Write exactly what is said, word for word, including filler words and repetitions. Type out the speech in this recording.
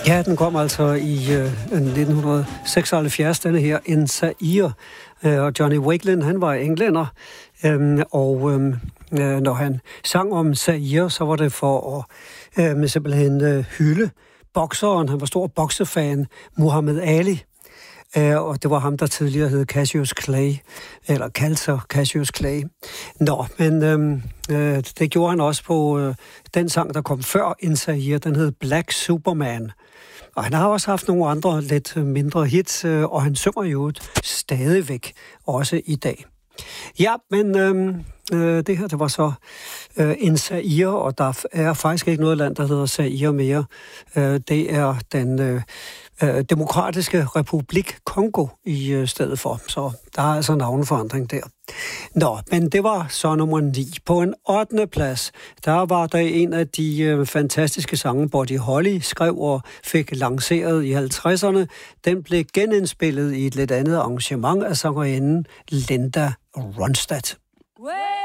Ja, den kom altså i øh, nitten seksoghalvfjerds, denne her, En Zaire. Øh, og Johnny Wakelin, han var englænder, øh, og øh, når han sang om Zaire, så var det for at øh, med simpelthen øh, hylde bokseren. Han var stor boksefan, Muhammad Ali. Uh, og det var ham, der tidligere hed Cassius Clay, eller kaldte sig Cassius Clay. Nå, men øhm, øh, det gjorde han også på øh, den sang, der kom før En Zaire, den hed Black Superman. Og han har også haft nogle andre lidt mindre hits, øh, og han synger jo stadigvæk, også i dag. Ja, men øhm, øh, det her, det var så øh, En Zaire, og der er faktisk ikke noget land, der hedder Zaire mere. Øh, det er den øh, øh, demokratiske republik Kongo i øh, stedet for, så der er altså navneforandring der. Nå, men det var så nummer ni. På en ottende plads, der var der en af de øh, fantastiske sange, Buddy Holly skrev og fik lanceret i halvtredserne. Den blev genindspillet i et lidt andet arrangement af sangerinden Linda Ronstadt.